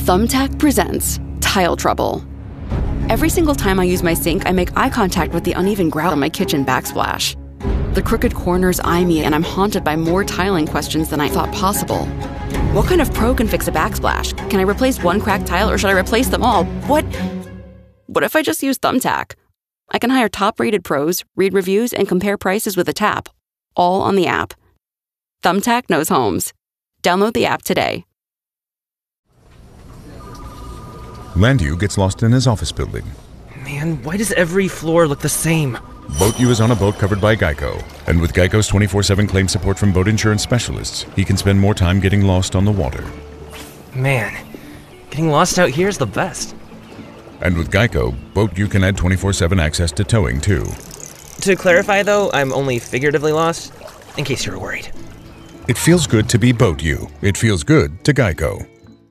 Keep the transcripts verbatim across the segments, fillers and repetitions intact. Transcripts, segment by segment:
Thumbtack presents Tile Trouble. Every single time I use my sink, I make eye contact with the uneven grout on my kitchen backsplash. The crooked corners eye me, and I'm haunted by more tiling questions than I thought possible. What kind of pro can fix a backsplash? Can I replace one cracked tile, or should I replace them all? What? What if I just use Thumbtack? I can hire top-rated pros, read reviews, and compare prices with a tap, all on the app. Thumbtack knows homes. Download the app today. Landu gets lost in his office building. Man, why does every floor look the same? Boat U is on a boat covered by Geico, and with Geico's twenty-four seven claim support from boat insurance specialists, he can spend more time getting lost on the water. Man, getting lost out here is the best. And with Geico, Boat U can add twenty-four seven access to towing, too. To clarify, though, I'm only figuratively lost, in case you're worried. It feels good to be Boat U. It feels good to Geico.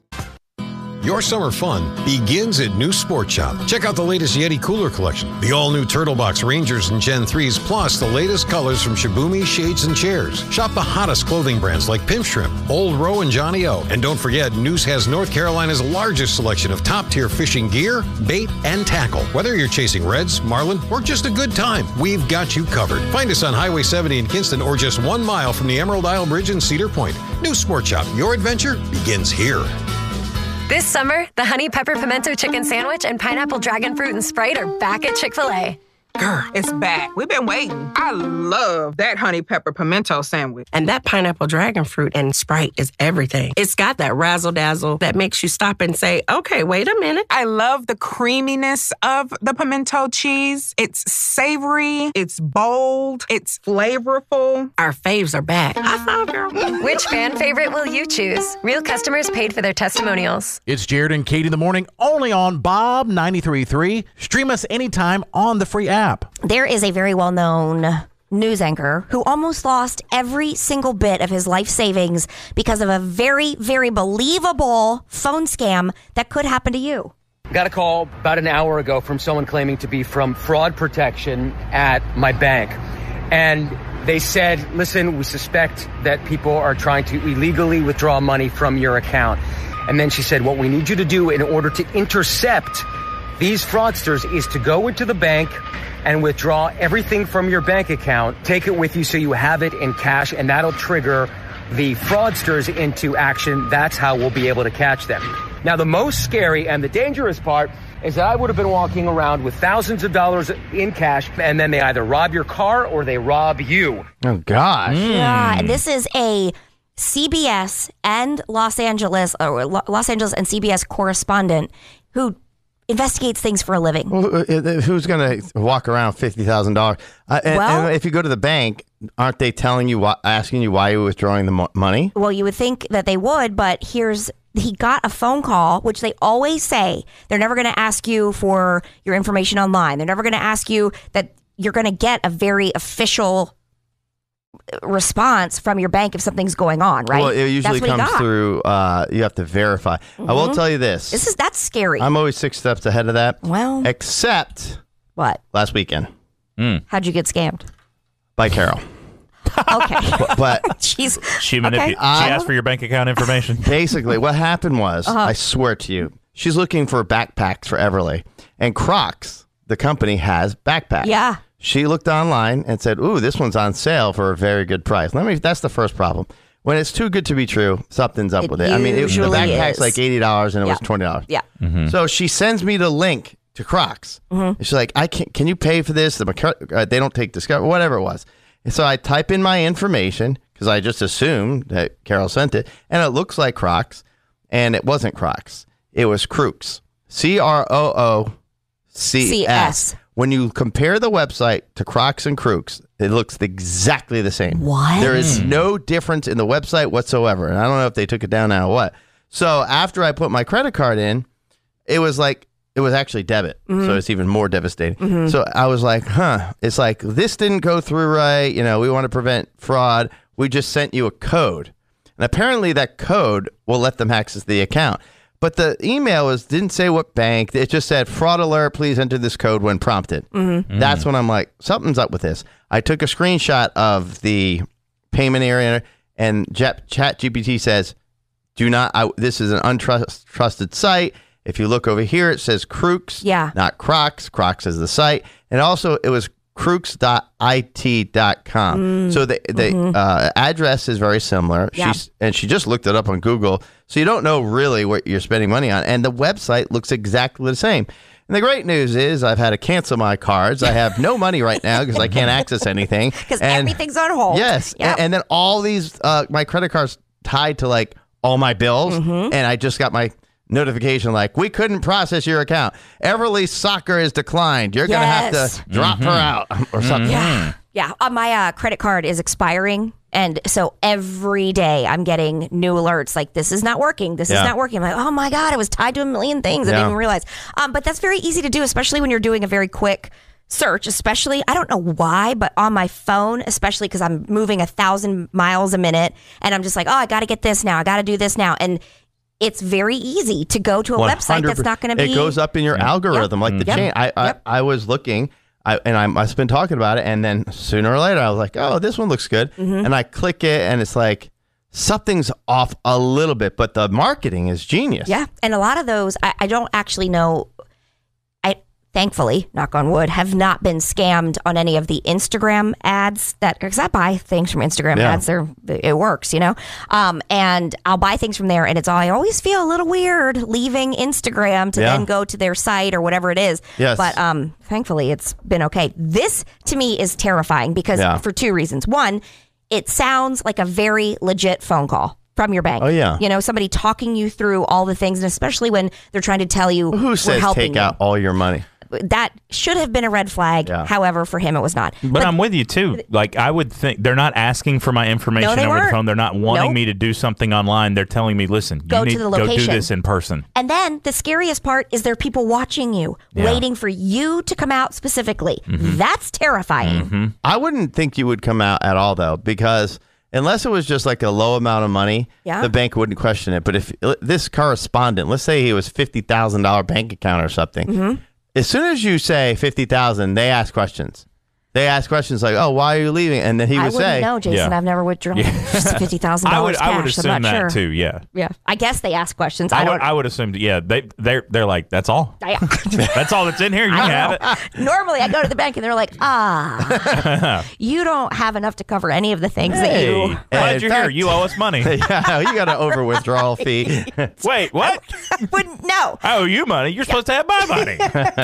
Your summer fun begins at New Sport Shop. Check out the latest Yeti cooler collection, the all-new Turtle Box Rangers and Gen threes, plus the latest colors from Shibumi Shades and Chairs. Shop the hottest clothing brands like Pimp Shrimp, Old Row, and Johnny O. And don't forget, News has North Carolina's largest selection of top-tier fishing gear, bait, and tackle. Whether you're chasing reds, marlin, or just a good time, we've got you covered. Find us on Highway seventy in Kinston, or just one mile from the Emerald Isle Bridge in Cedar Point. New Sport Shop. Your adventure begins here. This summer, the Honey Pepper Pimento Chicken Sandwich and Pineapple Dragon Fruit and Sprite are back at Chick-fil-A. Girl, it's back. We've been waiting. I love that honey pepper pimento sandwich. And that pineapple dragon fruit and Sprite is everything. It's got that razzle-dazzle that makes you stop and say, okay, wait a minute. I love the creaminess of the pimento cheese. It's savory, it's bold, it's flavorful. Our faves are back. I found girl. Which fan favorite will you choose? Real customers paid for their testimonials. It's Jared and Katie in the morning, only on Bob ninety-three point three. Stream us anytime on the free app. There is a very well-known news anchor who almost lost every single bit of his life savings because of a very, very believable phone scam that could happen to you. Got a call about an hour ago from someone claiming to be from fraud protection at my bank. And they said, listen, we suspect that people are trying to illegally withdraw money from your account. And then she said, what we need you to do in order to intercept these fraudsters is to go into the bank and withdraw everything from your bank account, take it with you so you have it in cash, and that'll trigger the fraudsters into action. That's how we'll be able to catch them. Now, the most scary and the dangerous part is that I would have been walking around with thousands of dollars in cash, and then they either rob your car or they rob you. Oh, gosh. Mm. Yeah, and this is a C B S and Los Angeles, or Los Angeles and C B S correspondent who investigates things for a living. Well, who's going to walk around fifty thousand dollars? Uh, and, well, and if you go to the bank, aren't they telling you, why, asking you why you're withdrawing the mo- money? Well, you would think that they would, but here's, he got a phone call, which they always say, they're never going to ask you for your information online. They're never going to ask you that you're going to get a very official response from your bank if something's going on, right? Well, it usually comes through, uh, you have to verify. Mm-hmm. I will tell you this. This is, that's scary. I'm always six steps ahead of that. Well. Except. What? Last weekend. Mm. How'd you get scammed? By Carol. Okay. But, but She's, she, manipul- okay. she asked for your bank account information. Basically, what happened was, uh-huh. I swear to you, she's looking for backpacks for Everly. And Crocs, the company, has backpacks. Yeah. She looked online and said, ooh, this one's on sale for a very good price. Let me. That's the first problem. When it's too good to be true, something's up it with it. I mean, it, the backpack's is. like eighty dollars and it yeah. was twenty dollars. Yeah. Mm-hmm. So she sends me the link to Crocs. Mm-hmm. And she's like, I can can you pay for this? The, uh, they don't take Discover, whatever it was. And so I type in my information because I just assumed that Carol sent it. And it looks like Crocs. And it wasn't Crocs. It was Crooks. C R O O C S. When you compare the website to Crocs and Crooks, it looks exactly the same. What? There is no difference in the website whatsoever. And I don't know if they took it down now or what. So after I put my credit card in, it was like, it was actually debit. Mm-hmm. So it's even more devastating. Mm-hmm. So I was like, huh, it's like, this didn't go through right. You know, we want to prevent fraud. We just sent you a code. And apparently that code will let them access the account. But the email was, didn't say what bank. It just said, fraud alert, please enter this code when prompted. Mm-hmm. That's when I'm like, something's up with this. I took a screenshot of the payment area, and Chat G P T says, Do not. I, this is an untrusted site. If you look over here, it says Crooks, yeah. not Crocs. Crocs is the site. And also, it was crooks dot I T dot com. Mm, so the, the mm-hmm. uh, address is very similar. Yeah. She's, and she just looked it up on Google. So you don't know really what you're spending money on. And the website looks exactly the same. And the great news is I've had to cancel my cards. I have no money right now because I can't access anything. Because everything's on hold. Yes. Yep. And, and then all these, uh, my credit cards tied to like all my bills. Mm-hmm. And I just got my notification like, we couldn't process your account. Everly Soccer is declined. You're Yes. going to have to drop Mm-hmm. her out or something. Yeah. Yeah. Uh, my uh, credit card is expiring. And so every day I'm getting new alerts like, this is not working. This Yeah. is not working. I'm like, oh my God, it was tied to a million things. I Yeah. didn't even realize. Um, but that's very easy to do, especially when you're doing a very quick search, especially, I don't know why, but on my phone, especially because I'm moving a thousand miles a minute and I'm just like, oh, I got to get this now. I got to do this now. And it's very easy to go to a website that's not going to be. It goes up in your algorithm, like the Yep. chain. I, I, Yep. I was looking, I, and I must have been talking about it, and then sooner or later, I was like, oh, this one looks good. Mm-hmm. And I click it, and it's like, something's off a little bit, but the marketing is genius. Yeah. And a lot of those, I, I don't actually know. I thankfully, knock on wood, have not been scammed on any of the Instagram ads that, because I buy things from Instagram Yeah. ads. They're, it works, you know? Um, and I'll buy things from there. And it's all, I always feel a little weird leaving Instagram to Yeah. then go to their site or whatever it is. Yes. But um, thankfully, it's been okay. This to me is terrifying because Yeah. for two reasons. One, it sounds like a very legit phone call from your bank. Oh, yeah. You know, somebody talking you through all the things, and especially when they're trying to tell you Who we're says helping take you. out all your money? That should have been a red flag. Yeah. However, for him, it was not. But, I'm with you too. Like I would think they're not asking for my information No, they over the weren't. phone. They're not wanting Nope. me to do something online. They're telling me, listen, Go you to need the to go do location. this in person. And then the scariest part is there are people watching you, Yeah. waiting for you to come out specifically. That's terrifying. I wouldn't think you would come out at all, though, because unless it was just like a low amount of money, Yeah. the bank wouldn't question it. But if this correspondent, let's say he was fifty thousand dollars bank account or something, Mm-hmm. as soon as you say fifty thousand dollars, they ask questions. They ask questions like, oh, why are you leaving? And then he I would wouldn't say, know, Jason. Yeah. I've never withdrawn Yeah. fifty thousand I dollars would cash. I would assume I'm not that sure. too. Yeah. Yeah, I guess they ask questions. I, I would, don't. I would assume, yeah, they they're they're like, that's all. I, That's all that's in here. You I can don't have know. Normally, I go to the bank and they're like, ah, you don't have enough to cover any of the things it. that Hey, you. glad in you're here. fact- You owe us money. yeah, you got an over withdrawal fee. Wait, what? Wouldn't know. I owe you money. You're supposed to have my money.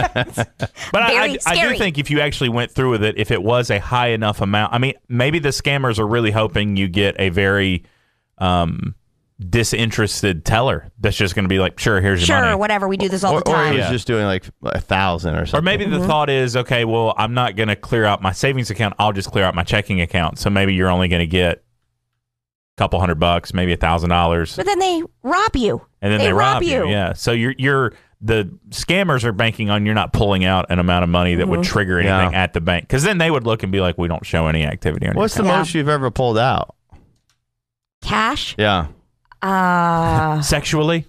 But I, Very I, I do scary. think if you actually went through with it, if it was a high enough amount, I mean, maybe the scammers are really hoping you get a very um, disinterested teller that's just going to be like, sure, here's your Sure, money. whatever. We do this all or, the or time. he was Yeah. just doing like a thousand or something. Or maybe Mm-hmm. the thought is, okay, well, I'm not going to clear out my savings account. I'll just clear out my checking account. So maybe you're only going to get a couple hundred bucks, maybe a thousand dollars, But then they rob you. and then they they, rob you. you. Yeah. So you're you're the scammers are banking on you're not pulling out an amount of money that would Mm-hmm. trigger anything Yeah. at the bank, because then they would look and be like, we don't show any activity on What's your the account. most you've ever pulled out? Cash? Yeah. Uh, Sexually?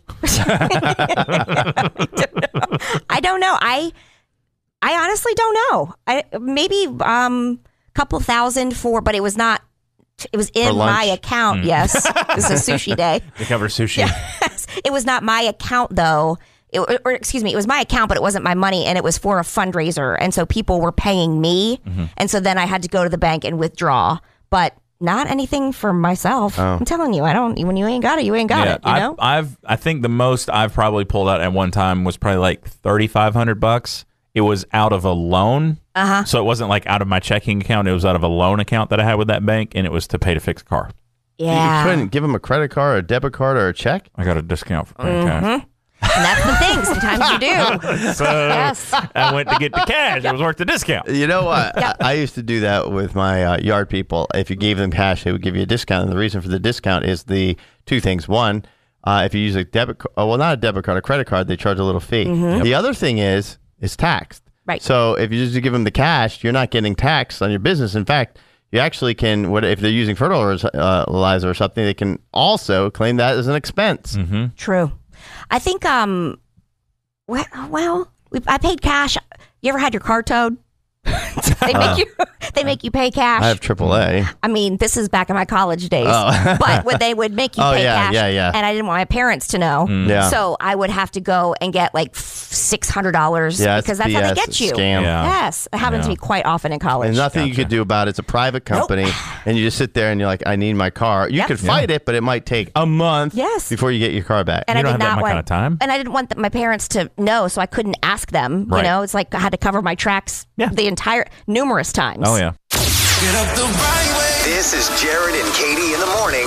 I don't know. I I honestly don't know. I maybe um a couple thousand for, but it was not. It was For in lunch? my account. Yes, it was a sushi day. They cover sushi. Yes. It was not my account though. It, or, or excuse me, it was my account, but it wasn't my money, and it was for a fundraiser, and so people were paying me, Mm-hmm. and so then I had to go to the bank and withdraw, but not anything for myself. Oh. I'm telling you, I don't. When you ain't got it, you ain't got it. You I've, know. I've I think the most I've probably pulled out at one time was probably like thirty five hundred bucks. It was out of a loan, Uh huh. so it wasn't like out of my checking account. It was out of a loan account that I had with that bank, and it was to pay to fix a car. Yeah. You couldn't give him a credit card or a debit card or a check? I got a discount for paying cash. And that's the thing. Sometimes you do. So Yes. I went to get the cash. It was worth the discount. You know what? I, I used to do that with my uh, yard people. If you gave them cash, they would give you a discount. And the reason for the discount is the two things. One, uh, if you use a debit card, oh, well, not a debit card, a credit card, they charge a little fee. Mm-hmm. The other thing is, it's taxed. Right. So if you just give them the cash, you're not getting taxed on your business. In fact, you actually can, what if they're using fertilizer or something, they can also claim that as an expense. Mm-hmm. True. I think. Um. Well, well we, I paid cash. You ever had your car towed? They make you they make you pay cash. I have triple A. I mean, this is back in my college days. Oh. But when they would make you Oh, pay yeah, cash, yeah, yeah. and I didn't want my parents to know. Mm. Yeah. So I would have to go and get like six hundred dollars Yeah, it's because that's how they B S, get you. scam. Yeah. Yes. It happened to Yeah. me quite often in college. And nothing you could do about it. It's a private company, and you just sit there and you're like, I need my car. You Yep. could fight it, but it might take a month Yes. before you get your car back. And I did not want, time. And I didn't want the, my parents to know, so I couldn't ask them. Right. You know, it's like I had to cover my tracks the entire numerous times. Oh yeah. Get up the right way. This is Jared and Katie in the morning